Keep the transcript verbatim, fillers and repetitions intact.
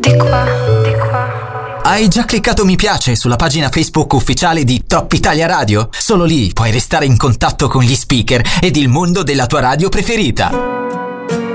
Di qua, di qua. Hai già cliccato mi piace sulla pagina Facebook ufficiale di Top Italia Radio? Solo lì puoi restare in contatto con gli speaker ed il mondo della tua radio preferita.